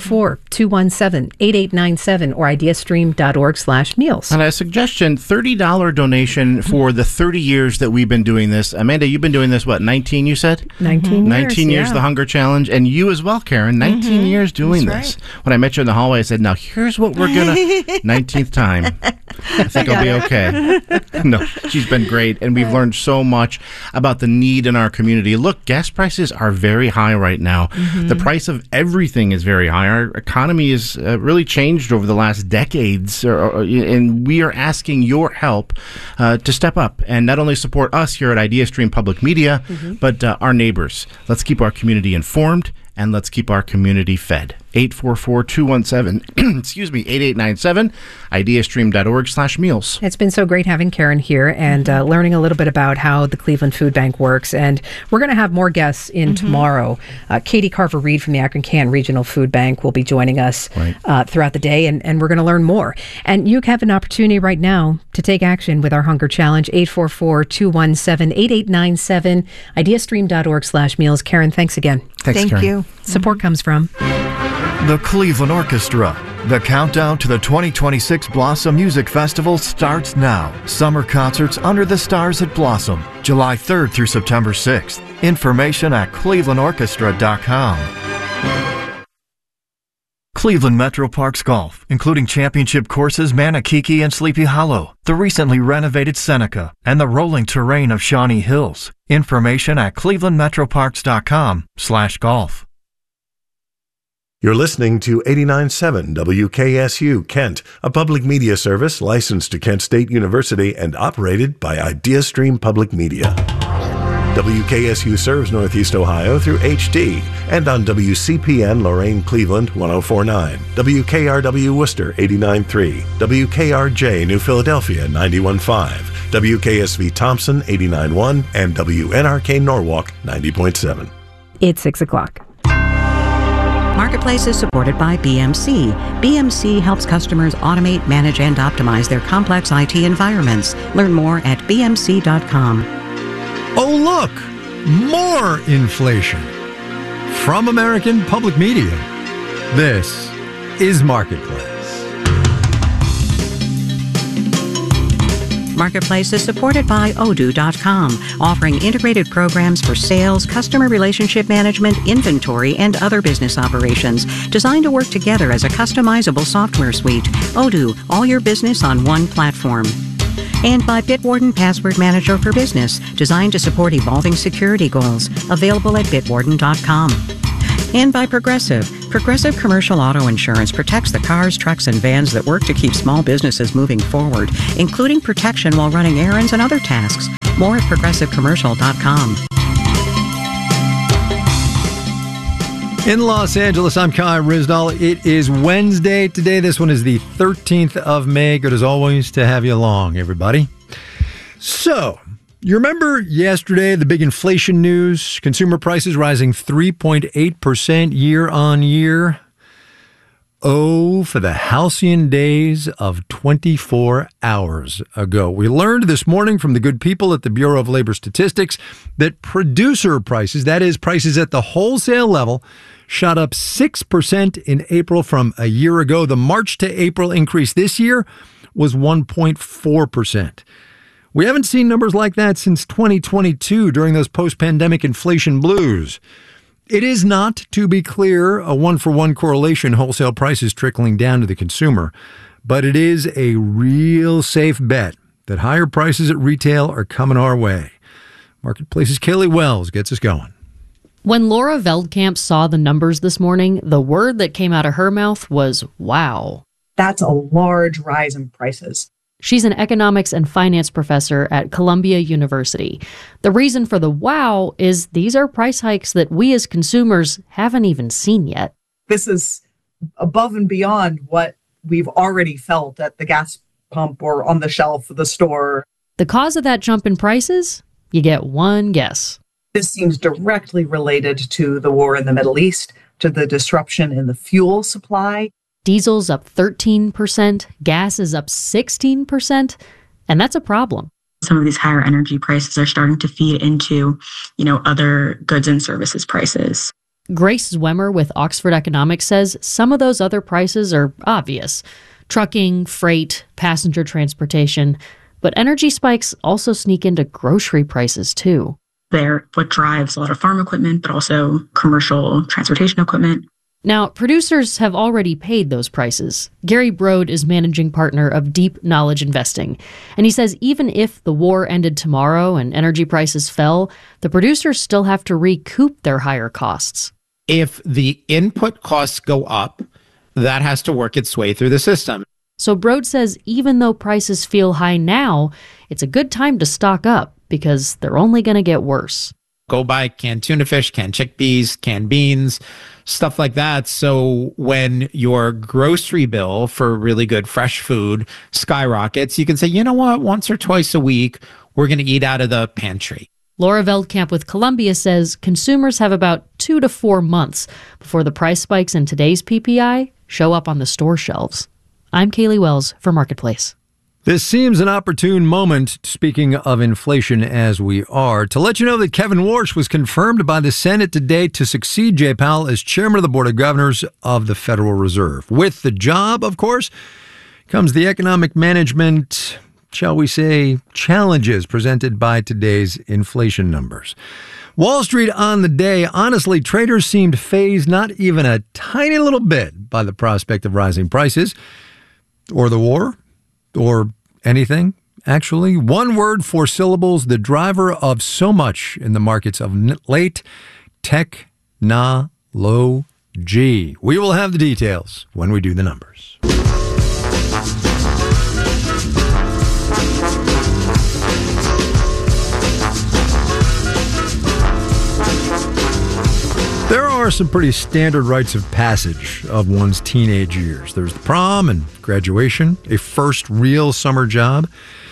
844-217-8897 or ideastream.org/meals. And a suggestion, $30 donation for the 30 years that we've been doing this. Amanda, you've been doing this, 19 you said? 19 years, the Hunger Challenge. And you as well, Karen, 19 years doing this. Right. When I met you in the hallway, I said, now here's what we're going to, 19th time. I think I'll be okay. No, she's been great, and we've learned so much about the need in our community. Look, gas prices are very high right now. The price of everything is very high. Our economy has really changed over the last decades, and we are asking your help to step up and not only support us here at IdeaStream Public Media, but our neighbors. Let's keep our community informed, and let's keep our community fed. 844-217-8897, ideastream.org/meals. It's been so great having Karen here and learning a little bit about how the Cleveland Food Bank works. And we're going to have more guests in tomorrow. Katie Carver-Reed from the Akron-Canton Regional Food Bank will be joining us throughout the day, and we're going to learn more. And you have an opportunity right now to take action with our Hunger Challenge, 844-217-8897, ideastream.org/meals. Karen, thanks again. Thank you. Support comes from the Cleveland Orchestra. The countdown to the 2026 Blossom Music Festival starts now. Summer concerts under the stars at Blossom, July 3rd through September 6th. Information at clevelandorchestra.com. Cleveland Metro Parks Golf, including championship courses Manakiki and Sleepy Hollow, the recently renovated Seneca, and the rolling terrain of Shawnee Hills. Information at clevelandmetroparks.com/golf. You're listening to 89.7 WKSU Kent, a public media service licensed to Kent State University and operated by IdeaStream Public Media. WKSU serves Northeast Ohio through HD and on WCPN Lorain Cleveland 104.9, WKRW Worcester 89.3, WKRJ New Philadelphia 91.5, WKSV Thompson 89.1 and WNRK Norwalk 90.7. It's 6 o'clock. Marketplace is supported by BMC. BMC helps customers automate, manage, and optimize their complex IT environments. Learn more at bmc.com. Oh, look! More inflation. From American Public Media, this is Marketplace. Marketplace is supported by Odoo.com, offering integrated programs for sales, customer relationship management, inventory, and other business operations, designed to work together as a customizable software suite. Odoo, all your business on one platform. And by Bitwarden Password Manager for Business, designed to support evolving security goals, available at bitwarden.com. And by Progressive. Progressive Commercial Auto Insurance protects the cars, trucks, and vans that work to keep small businesses moving forward, including protection while running errands and other tasks. More at progressivecommercial.com. In Los Angeles, I'm Kai Rizdal. It is Wednesday today. This one is the 13th of May. Good as always to have you along, everybody. So, you remember yesterday, the big inflation news, consumer prices rising 3.8% year on year. Oh, for the halcyon days of 24 hours ago. We learned this morning from the good people at the Bureau of Labor Statistics that producer prices, that is, prices at the wholesale level, shot up 6% in April from a year ago. The March to April increase this year was 1.4%. We haven't seen numbers like that since 2022 during those post-pandemic inflation blues. It is not, to be clear, a one-for-one correlation, wholesale prices trickling down to the consumer, but it is a real safe bet that higher prices at retail are coming our way. Marketplace's Kaylee Wells gets us going. When Laura Veldkamp saw the numbers this morning, the word that came out of her mouth was, wow. That's a large rise in prices. She's an economics and finance professor at Columbia University. The reason for the wow is these are price hikes that we as consumers haven't even seen yet. This is above and beyond what we've already felt at the gas pump or on the shelf of the store. The cause of that jump in prices? You get one guess. This seems directly related to the war in the Middle East, to the disruption in the fuel supply. Diesel's up 13%, gas is up 16%, and that's a problem. Some of these higher energy prices are starting to feed into, other goods and services prices. Grace Zwemmer with Oxford Economics says some of those other prices are obvious. Trucking, freight, passenger transportation. But energy spikes also sneak into grocery prices, too. They're what drives a lot of farm equipment, but also commercial transportation equipment. Now, producers have already paid those prices. Gary Brode is managing partner of Deep Knowledge Investing, and he says even if the war ended tomorrow and energy prices fell, the producers still have to recoup their higher costs. If the input costs go up, that has to work its way through the system. So Brode says even though prices feel high now, it's a good time to stock up because they're only going to get worse. Go buy canned tuna fish, canned chickpeas, canned beans, stuff like that. So when your grocery bill for really good fresh food skyrockets, you can say, you know what, once or twice a week, we're going to eat out of the pantry. Laura Veldkamp with Columbia says consumers have about 2 to 4 months before the price spikes in today's PPI show up on the store shelves. I'm Kaylee Wells for Marketplace. This seems an opportune moment, speaking of inflation as we are, to let you know that Kevin Warsh was confirmed by the Senate today to succeed Jay Powell as chairman of the Board of Governors of the Federal Reserve. With the job, of course, comes the economic management, shall we say, challenges presented by today's inflation numbers. Wall Street on the day, honestly, traders seemed fazed not even a tiny little bit by the prospect of rising prices or the war or anything, actually. One word, 4 syllables, the driver of so much in the markets of late, technology. We will have the details when we do the numbers. There are some pretty standard rites of passage of one's teenage years. There's the prom and graduation, a first real summer job,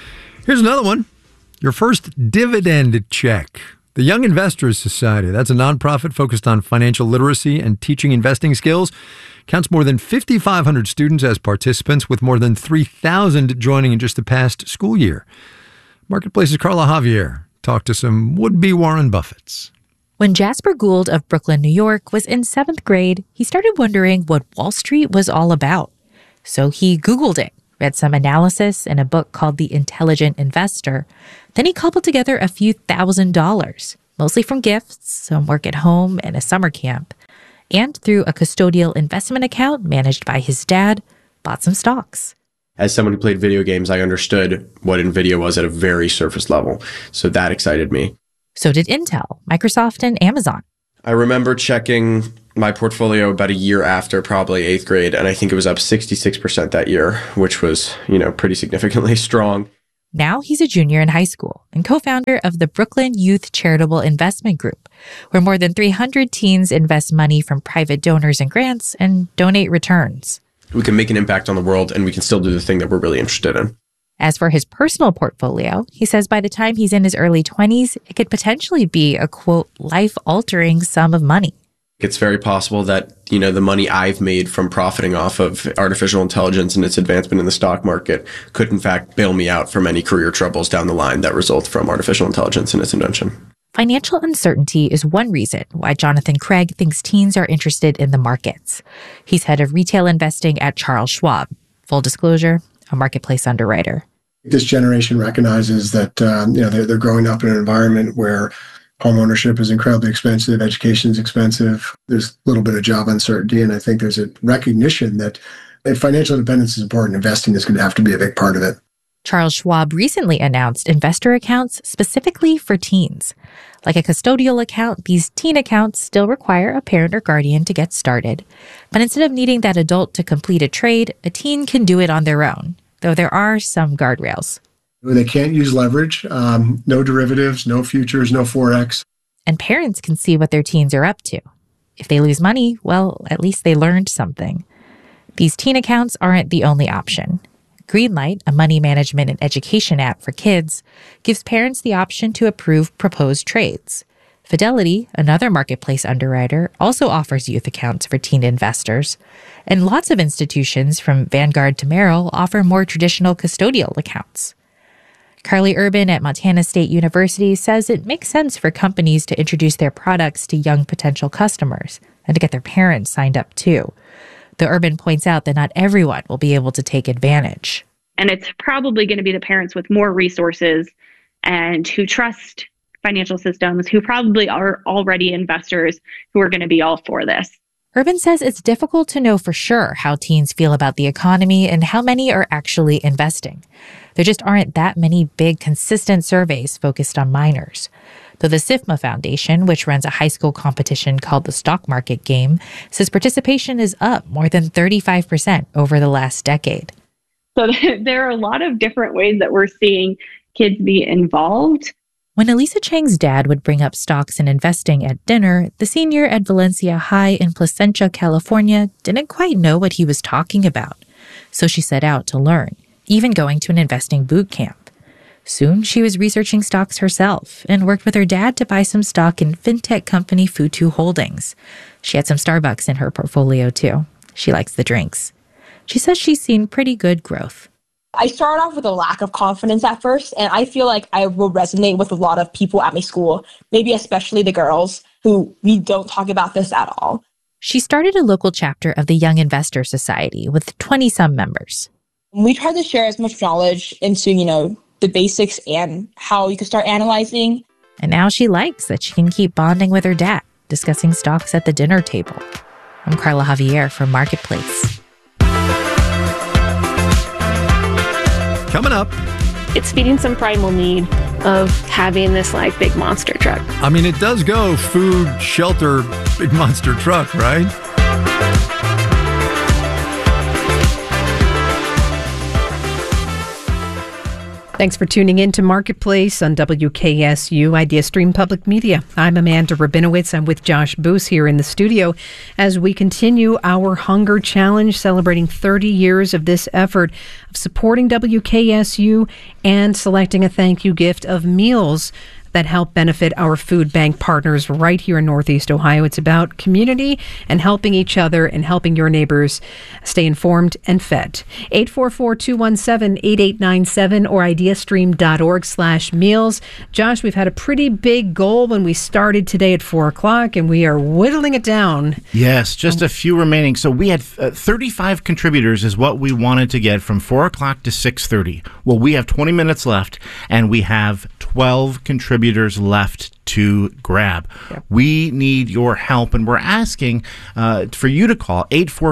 Here's another one. Your first dividend check. The Young Investors Society, that's a nonprofit focused on financial literacy and teaching investing skills, counts more than 5,500 students as participants, with more than 3,000 joining in just the past school year. Marketplace's Carla Javier talked to some would-be Warren Buffetts. When Jasper Gould of Brooklyn, New York was in 7th grade, he started wondering what Wall Street was all about. So he Googled it, read some analysis in a book called The Intelligent Investor. Then he cobbled together a few $1,000s, mostly from gifts, some work at home, and a summer camp. And through a custodial investment account managed by his dad, bought some stocks. As someone who played video games, I understood what NVIDIA was at a very surface level. So that excited me. So did Intel, Microsoft, and Amazon. I remember checking my portfolio about a year after, probably 8th grade, and I think it was up 66% that year, which was, pretty significantly strong. Now he's a junior in high school and co-founder of the Brooklyn Youth Charitable Investment Group, where more than 300 teens invest money from private donors and grants and donate returns. We can make an impact on the world, and we can still do the thing that we're really interested in. As for his personal portfolio, he says by the time he's in his early 20s, it could potentially be a, quote, life-altering sum of money. It's very possible that, the money I've made from profiting off of artificial intelligence and its advancement in the stock market could, in fact, bail me out from any career troubles down the line that result from artificial intelligence and its invention. Financial uncertainty is one reason why Jonathan Craig thinks teens are interested in the markets. He's head of retail investing at Charles Schwab. Full disclosure, a marketplace underwriter. This generation recognizes that they're growing up in an environment where home ownership is incredibly expensive, education is expensive. There's a little bit of job uncertainty, and I think there's a recognition that if financial independence is important, investing is going to have to be a big part of it. Charles Schwab recently announced investor accounts specifically for teens. Like a custodial account, these teen accounts still require a parent or guardian to get started. But instead of needing that adult to complete a trade, a teen can do it on their own, though there are some guardrails. They can't use leverage, no derivatives, no futures, no Forex. And parents can see what their teens are up to. If they lose money, well, at least they learned something. These teen accounts aren't the only option. Greenlight, a money management and education app for kids, gives parents the option to approve proposed trades. Fidelity, another marketplace underwriter, also offers youth accounts for teen investors. And lots of institutions, from Vanguard to Merrill, offer more traditional custodial accounts. Carly Urban at Montana State University says it makes sense for companies to introduce their products to young potential customers and to get their parents signed up too. Though Urban points out that not everyone will be able to take advantage. And it's probably going to be the parents with more resources and who trust financial systems, who probably are already investors, who are going to be all for this. Urban says it's difficult to know for sure how teens feel about the economy and how many are actually investing. There just aren't that many big, consistent surveys focused on minors. Though the SIFMA Foundation, which runs a high school competition called the Stock Market Game, says participation is up more than 35% over the last decade. So there are a lot of different ways that we're seeing kids be involved. When Elisa Chang's dad would bring up stocks and investing at dinner, the senior at Valencia High in Placentia, California, didn't quite know what he was talking about. So she set out to learn, even going to an investing boot camp. Soon, she was researching stocks herself and worked with her dad to buy some stock in fintech company Futu Holdings. She had some Starbucks in her portfolio, too. She likes the drinks. She says she's seen pretty good growth. I started off with a lack of confidence at first, and I feel like I will resonate with a lot of people at my school, maybe especially the girls, who we don't talk about this at all. She started a local chapter of the Young Investor Society with 20-some members. We tried to share as much knowledge into, the basics and how you can start analyzing. And now she likes that she can keep bonding with her dad, discussing stocks at the dinner table. I'm Carla Javier for Marketplace. Coming up, it's feeding some primal need of having this big monster truck. I mean, it does go food, shelter, big monster truck, right? Thanks for tuning in to Marketplace on WKSU IdeaStream Public Media. I'm Amanda Rabinowitz. I'm with Josh Boos here in the studio as we continue our Hunger Challenge, celebrating 30 years of this effort of supporting WKSU and selecting a thank you gift of meals that help benefit our food bank partners right here in Northeast Ohio. It's about community and helping each other and helping your neighbors stay informed and fed. 844-217-8897 or ideastream.org/meals. Josh, we've had a pretty big goal when we started today at 4 o'clock, and we are whittling it down. Yes, just a few remaining. So we had 35 contributors is what we wanted to get from 4 o'clock to 6:30. Well, we have 20 minutes left, and we have 12 contributors left to grab. Yep. We need your help, and we're asking for you to call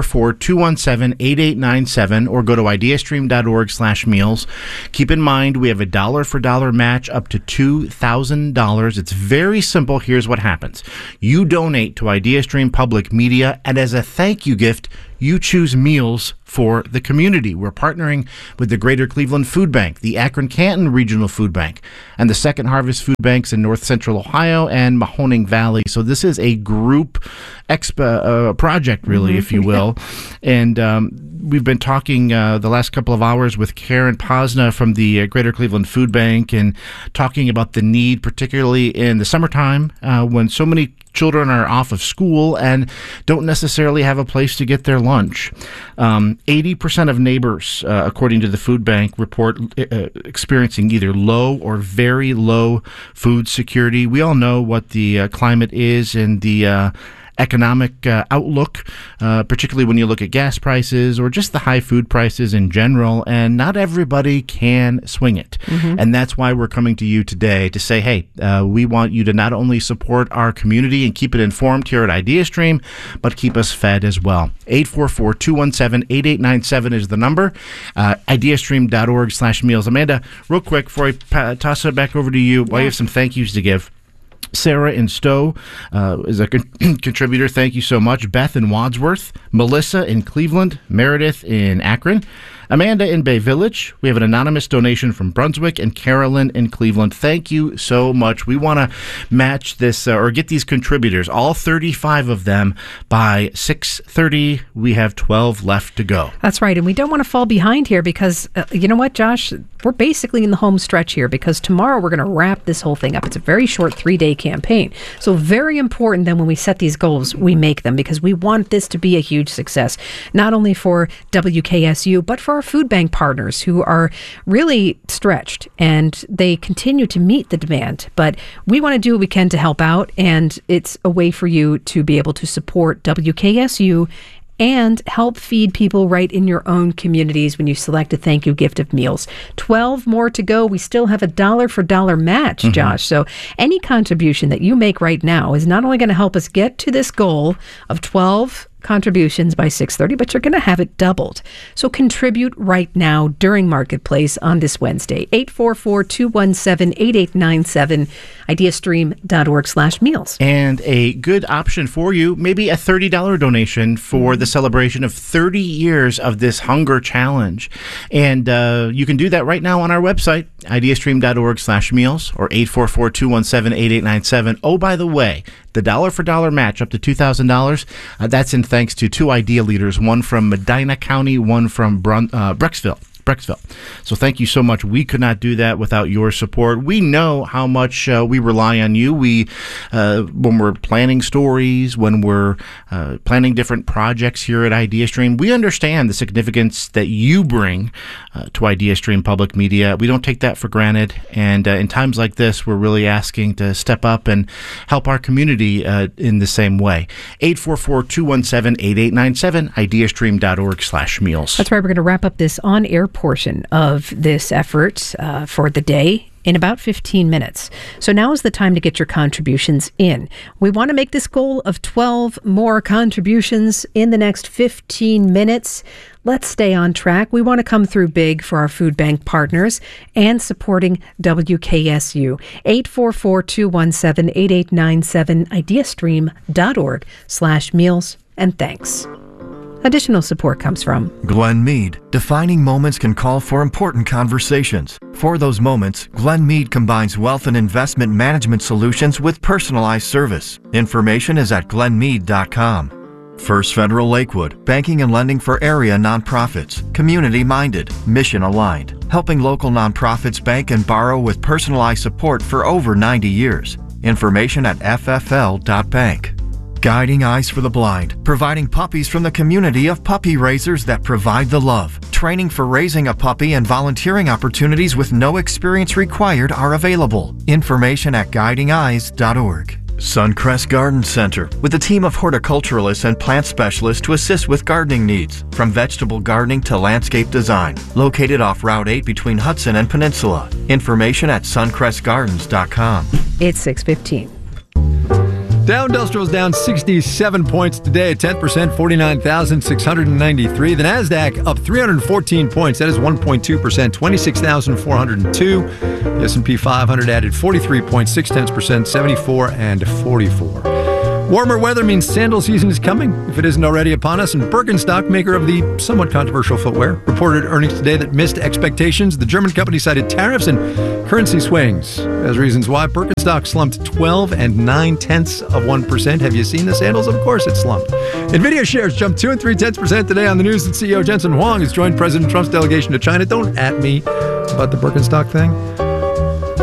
844-217-8897 or go to ideastream.org/meals. Keep in mind, we have a $1 match up to $2,000. It's very simple. Here's what happens. You donate to IdeaStream Public Media, and as a thank you gift, you choose meals for the community. We're partnering with the Greater Cleveland Food Bank, the Akron-Canton Regional Food Bank, and the Second Harvest Food Banks in North Central Ohio and Mahoning Valley. So this is a group project, really, if you will. And we've been talking the last couple of hours with Karen Posna from the Greater Cleveland Food Bank and talking about the need, particularly in the summertime when so many children are off of school and don't necessarily have a place to get their lunch. 80% of neighbors, according to the food bank, report experiencing either low or very low food security. We all know what the climate is and the economic outlook, particularly when you look at gas prices or just the high food prices in general, and not everybody can swing it. And that's why we're coming to you today to say, hey, we want you to not only support our community and keep it informed here at IdeaStream, but keep us fed as well. 844-217-8897 is the number. Ideastream.org/meals. Amanda, real quick before I toss it back over to you, while you have some thank yous to give. Sarah in Stowe is a contributor. Thank you so much. Beth in Wadsworth, Melissa in Cleveland, Meredith in Akron, Amanda in Bay Village. We have an anonymous donation from Brunswick, and Carolyn in Cleveland. Thank you so much. We want to match this or get these contributors, all 35 of them, by 6:30. We have 12 left to go. That's right. And we don't want to fall behind here because, you know what, Josh? We're basically in the home stretch here because tomorrow we're going to wrap this whole thing up. It's a very short 3-day campaign. So very important that when we set these goals, we make them because we want this to be a huge success, not only for WKSU, but for our food bank partners who are really stretched and they continue to meet the demand. But we want to do what we can to help out, and it's a way for you to be able to support WKSU and help feed people right in your own communities when you select a thank you gift of meals. 12 more to go. We still have a $1 match, Josh. So any contribution that you make right now is not only going to help us get to this goal of 12 contributions by 6:30, but you're going to have it doubled. So contribute right now during Marketplace on this Wednesday. 844-217-8897, ideastream.org/meals. And a good option for you, maybe a $30 donation for the celebration of 30 years of this Hunger Challenge. And you can do that right now on our website, ideastream.org/meals or 844-217-8897. Oh, by the way, the $1 match up to $2,000, that's in thanks to 2 IDEA leaders, one from Medina County, one from Brecksville. So thank you so much. We could not do that without your support. We know how much we rely on you. We, when we're planning stories, when we're planning different projects here at IdeaStream, we understand the significance that you bring to IdeaStream Public Media. We don't take that for granted. And in times like this, we're really asking to step up and help our community in the same way. 844-217-8897, ideastream.org/meals. That's right. We're going to wrap up this on-air portion of this effort for the day in about 15 minutes. So now is the time to get your contributions in. We want to make this goal of 12 more contributions in the next 15 minutes. Let's stay on track. We want to come through big for our food bank partners and supporting WKSU. 844-217-8897, ideastream.org/meals. And thanks. Additional support comes from Glen Mead. Defining moments can call for important conversations. For those moments, Glen Mead combines wealth and investment management solutions with personalized service. Information is at glenmead.com. First Federal Lakewood, banking and lending for area nonprofits, community-minded, mission-aligned, helping local nonprofits bank and borrow with personalized support for over 90 years. Information at ffl.bank. Guiding Eyes for the Blind, providing puppies from the community of puppy raisers that provide the love. Training for raising a puppy and volunteering opportunities with no experience required are available. Information at guidingeyes.org. Suncrest Garden Center, with a team of horticulturalists and plant specialists to assist with gardening needs, from vegetable gardening to landscape design. Located off Route 8 between Hudson and Peninsula. Information at suncrestgardens.com. It's 6:15. Dow Industrial's down 67 points today, 10%, 49,693. The NASDAQ up 314 points. That is 1.2%, 26,402. The S&P 500 added 43.6%, 74 and 44. Warmer weather means sandal season is coming, if it isn't already upon us, and Birkenstock, maker of the somewhat controversial footwear, reported earnings today that missed expectations. The German company cited tariffs and currency swings as reasons why. Birkenstock slumped 12.9%. Have you seen the sandals? Of course it slumped. NVIDIA shares jumped 2 3/10% today on the news that CEO Jensen Huang has joined President Trump's delegation to China. Don't at me about the Birkenstock thing.